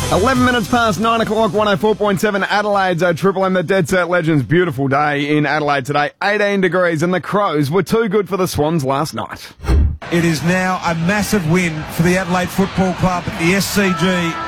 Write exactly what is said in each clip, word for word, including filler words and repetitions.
eleven minutes past nine o'clock, one oh four point seven Adelaide's uh, Triple M, the Dead Set Legends. Beautiful day in Adelaide today. eighteen degrees, and the Crows were too good for the Swans last night. It is now a massive win for the Adelaide Football Club at the S C G.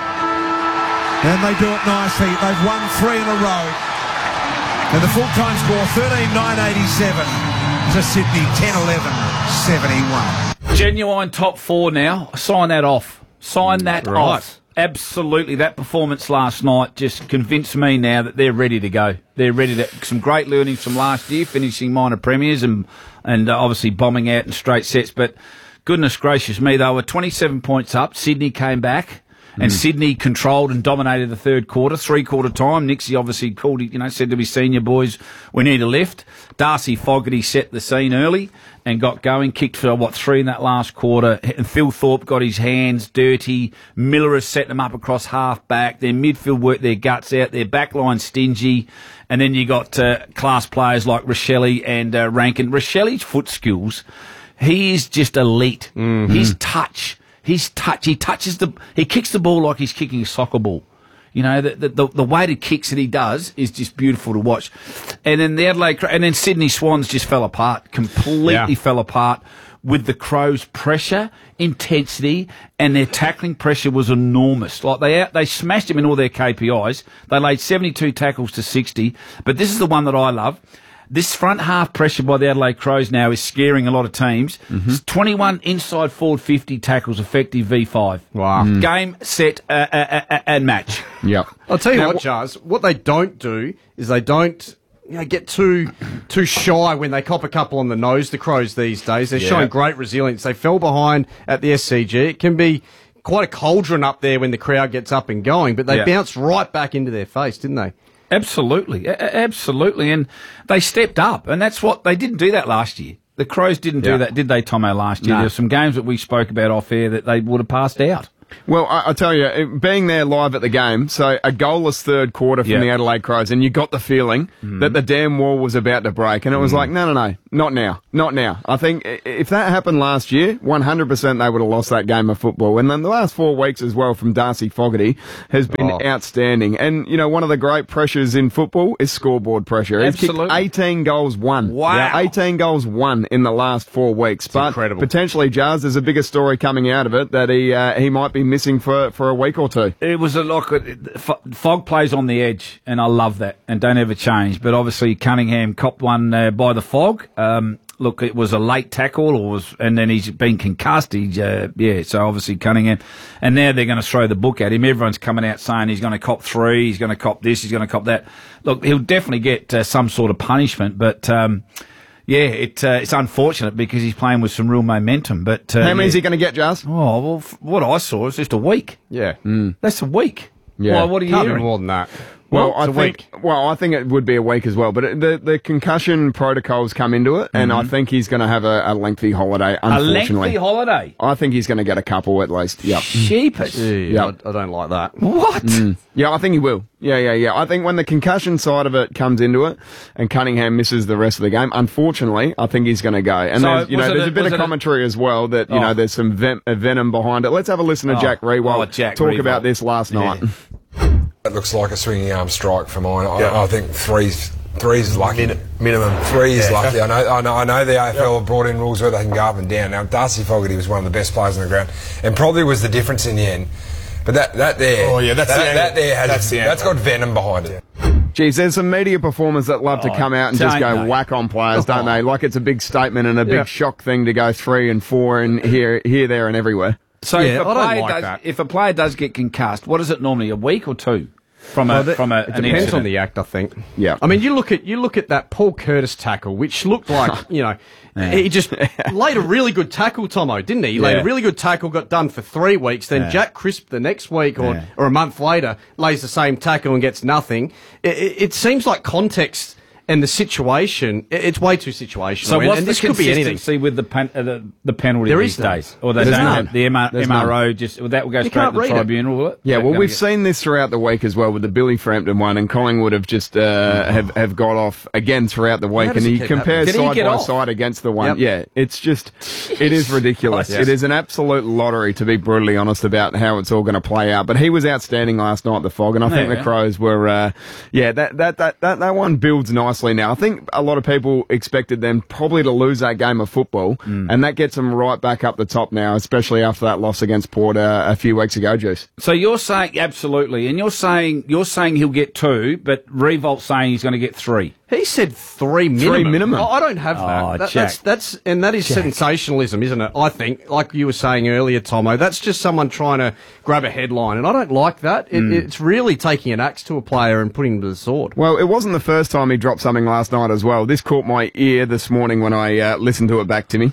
And they do it nicely. They've won three in a row. And the full-time score, thirteen nine eighty-seven to Sydney, ten eleven seventy-one. Genuine top four now. Sign that off. Sign that Right. off. Absolutely. That performance last night just convinced me now that they're ready to go. They're ready to... Some great learnings from last year, finishing minor premiers and, and uh, obviously bombing out in straight sets. But goodness gracious me, they were twenty-seven points up. Sydney came back. And mm. Sydney controlled and dominated the third quarter, three-quarter time. Nixie obviously called, you know, said to his senior boys, we need a lift. Darcy Fogarty set the scene early and got going, kicked for, what, three in that last quarter. And Phil Thorpe got his hands dirty. Miller has set them up across half-back. Their midfield worked their guts out. Their backline stingy. And then you got uh, class players like Rochelle and uh, Rankin. Rochelle's foot skills, he is just elite. Mm-hmm. His touch... His touch, he touches the, he kicks the ball like he's kicking a soccer ball. You know, the the, the weighted kicks that he does is just beautiful to watch. And then the Adelaide, and then Sydney Swans just fell apart, completely yeah. fell apart with the Crows' pressure, intensity, and their tackling pressure was enormous. Like they out, they smashed him in all their K P Is. They laid seventy-two tackles to sixty. But this is the one that I love. This front half pressure by the Adelaide Crows now is scaring a lot of teams. Mm-hmm. It's twenty-one inside forward fifty tackles, effective V five. Wow. Mm. Game, set, uh, uh, uh, and match. Yep. I'll tell you now, what, Jars, what they don't do is they don't you know, get too too shy when they cop a couple on the nose, the Crows these days. They're yeah. showing great resilience. They fell behind at the S C G. It can be quite a cauldron up there when the crowd gets up and going, but they yeah. bounced right back into their face, didn't they? Absolutely, a- absolutely, and they stepped up, and that's what they didn't do that last year. The Crows didn't do yeah. that, did they, Tomo? Last year, no. There were some games that we spoke about off air that they would have passed out. Well, I, I tell you, being there live at the game, so a goalless third quarter from yeah. the Adelaide Crows, and you got the feeling mm. that the damn wall was about to break, and it was mm. like, no, no, no, not now, not now. I think if that happened last year, one hundred percent they would have lost that game of football. And then the last four weeks as well from Darcy Fogarty has been oh. outstanding. And, you know, one of the great pressures in football is scoreboard pressure. Absolutely. He's kicked eighteen goals won. Wow. Yeah, eighteen goals won in the last four weeks. It's but incredible. Potentially, Jars, there's a bigger story coming out of it that he uh, he might be missing for for a week or two. It was a look. Fog plays on the edge, and I love that, and don't ever change. But obviously, Cunningham copped one uh, by the Fog. Um, look, it was a late tackle, or was, and then he's been concussed. He's, uh, yeah, so obviously Cunningham, and now they're going to throw the book at him. Everyone's coming out saying he's going to cop three, he's going to cop this, he's going to cop that. Look, he'll definitely get uh, some sort of punishment, but. Um, Yeah, it, uh, it's unfortunate because he's playing with some real momentum. But uh, how many yeah. is he going to get, Jars? Oh, well, f- what I saw is just a week. Yeah, mm. That's a week. Yeah, well, what are you Can't hearing? be more than that. Well, well I it's a think week. well, I think it would be a week as well. But it, the the concussion protocols come into it, and mm-hmm. I think he's going to have a, a lengthy holiday. A Unfortunately, lengthy holiday. I think he's going to get a couple at least. Yep. Sheepish. Gee, Yep. I, I don't like that. What? Mm. Yeah, I think he will. Yeah, yeah, yeah. I think when the concussion side of it comes into it, and Cunningham misses the rest of the game, unfortunately, I think he's going to go. And So there's, you know, was it there's a- a bit was of it a- commentary as well that you Oh. know there's some ven- uh, venom behind it. Let's have a listen to Oh. Jack Rewald Oh, Jack talk Rewald. about this last night. It looks like a swinging arm strike for mine. I, yeah. I think three's three's is lucky. Min- minimum. Three is yeah. lucky. I know, I know. I know the A F L have brought in rules where they can go up and down. Now, Darcy Fogarty was one of the best players on the ground, and probably was the difference in the end. But that that there, oh yeah, that's that, the that there has that's, the that's got venom behind it. Geez, there's some media performers that love to Oh, come out and just go don't they? whack on players, don't they? Like it's a big statement and a big Yeah. shock thing to go three and four and here, here, there, and everywhere. So Yeah, if, a I don't player like does, that. if a player does get concussed, what is it normally? A week or two? From a Well, that- from a it an depends incident? on the act, I think. Yeah. I mean, you look at you look at that Paul Curtis tackle, which looked like you know he just laid a really good tackle, Tomo, didn't he? He laid Yeah. a really good tackle, got done for three weeks. Then Yeah. Jack Crisp the next week or Yeah. or a month later lays the same tackle and gets nothing. It, it, it seems like context and the situation, it's way too situational. So and, what's and the this could be anything. consistency with the pen, uh, the, the penalty There these is none. days? Or they There's don't none. have the M R, There's M R O, none. just, that will go You straight can't to the read it. tribunal, will it? Yeah, That well, gonna we've get- seen this throughout the week as well with the Billy Frampton one, and Collingwood have just uh, have have got off again throughout the week, does and it he keep compares happening? Did he side get by off? side against the one. Yep. Yeah, it's just it is ridiculous. Yes. It is an absolute lottery, to be brutally honest, about how it's all going to play out. But he was outstanding last night, the Fog, and I think Yeah. the Crows were. Uh, yeah, that, that that that that one builds nicely now. I think a lot of people expected them probably to lose that game of football, Mm. and that gets them right back up the top now, especially after that loss against Port uh, a few weeks ago, Juice. So you're saying, absolutely, and you're saying, you're saying he'll get two, but Revolt's saying he's going to get three. He said three minimum. minimum. I I don't have Oh, that. that Jack. that's, that's and that is sensationalism, isn't it? I think, like you were saying earlier, Tomo, that's just someone trying to grab a headline, and I don't like that. It, Mm. It's really taking an axe to a player and putting him to the sword. Well, it wasn't the first time he dropped something last night as well. This caught my ear this morning when I uh, listened to it back, Timmy.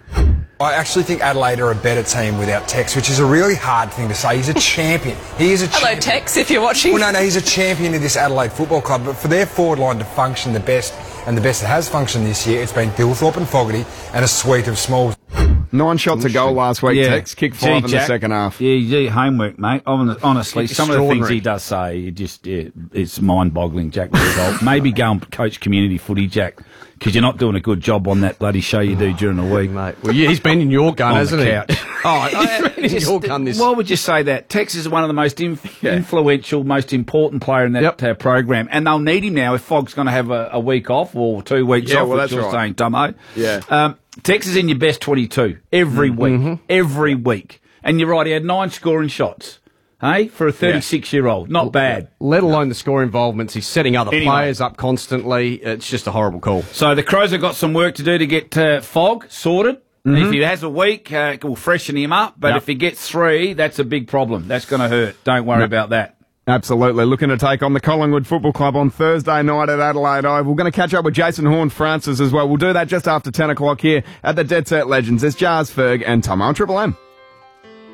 I actually think Adelaide are a better team without Tex, which is a really hard thing to say. He's a champion. He is a Hello, champion. Tex, if you're watching. Well, no, no, he's a champion of this Adelaide Football Club. But for their forward line to function the best, and the best that has functioned this year, it's been Billthorpe and Fogarty and a suite of Smalls. Nine shots a goal last week, Tex. Kick Gee, five in the Jack. second half. Yeah, you do your homework, mate. Hon- Honestly, some of the things Extraordinary. he does say, it just yeah, it's mind-boggling, Jack Revolt. Maybe go and coach community footy, Jack, because you're not doing a good job on that bloody show you do during the week. Mate, well, yeah, he's been in your gun, On hasn't the he? couch. Oh, I- He's been in your gun this. Why would you say that? Tex is one of the most inf- influential, most important player in that Yep. uh, program, and they'll need him now if Fogg's going to have a, a week off or two weeks Yeah, off. well, which that's you're right. saying, Tomo. Yeah. Um, Tex is in your best twenty-two every Mm-hmm. week, every week, and you're right. He had nine scoring shots. Hey, for a thirty-six-year-old, not bad. Let alone the score involvements. He's setting other Anyway. players up constantly. It's just a horrible call. So the Crows have got some work to do to get uh, Fogg sorted. If he has a week, uh, it will freshen him up. But Yep. if he gets three, that's a big problem. That's going to hurt. Don't worry about that. Absolutely. Looking to take on the Collingwood Football Club on Thursday night at Adelaide Oval. We're going to catch up with Jason Horn-Francis as well. We'll do that just after ten o'clock here at the Dead Set Legends. It's Jars Ferg and Tomo on Triple M.